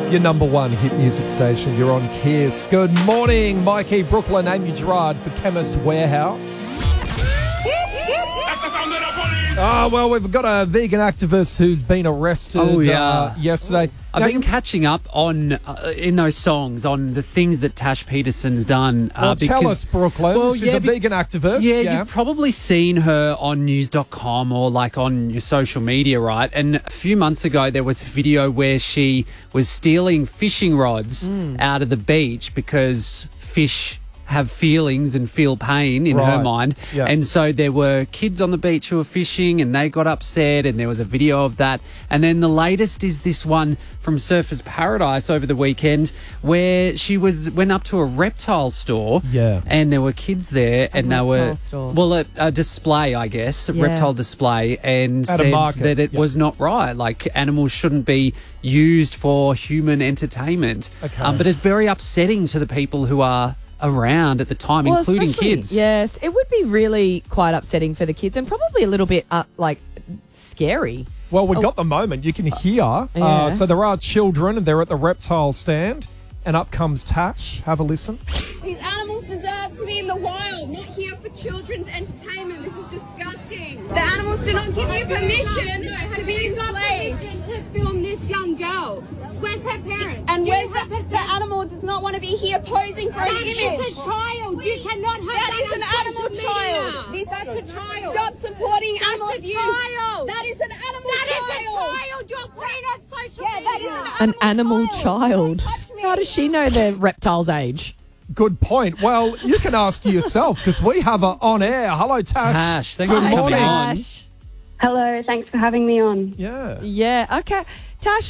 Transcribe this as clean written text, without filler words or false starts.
Your number one hit music station. You're on Kiss. Good morning, Mikey, Brooklyn, Amy Gerard for Chemist Warehouse. Oh, well, we've got a vegan activist who's been arrested yesterday. I've been catching up on in those songs on the things that Tash Peterson's done. Tell us, Brooklyn. She's a vegan activist. Yeah, you've probably seen her on news.com or like on your social media, right? And a few months ago, there was a video where she was stealing fishing rods out of the beach because fish have feelings and feel pain in her mind. Yeah. And so there were kids on the beach who were fishing and they got upset and there was a video of that. And then the latest is this one from Surfers Paradise over the weekend where she went up to a reptile store and there were kids there and they were... Store. Well, a display, I guess, a reptile display, and At said a market. that it was not right. Like, animals shouldn't be used for human entertainment. Okay. But it's very upsetting to the people who are around at the time, including kids. Yes, it would be really quite upsetting for the kids and probably a little bit scary. Well, we got the moment. You can hear. So there are children and they're at the reptile stand and up comes Tash. Have a listen. These animals deserve to be in the wild, not here for children's entertainment. This is disgusting. The animals do not give you permission to be enslaved. To film this young girl. Where's her parents? And where's the animal does not want to be here posing for an image. That is a child. You cannot have That is an animal child. That's a child. Stop supporting animal That's a abuse. child. That is an animal That child. is a child. You're putting on social Yeah, that is media. An animal child. Don't touch me. How does she know the reptile's age? Good point. Well, you can ask yourself because we have her on air. Hello, Tash. Tash, thanks Good for coming morning. on. Tash. Hello, thanks for having me on. Yeah. Yeah, okay. Tash,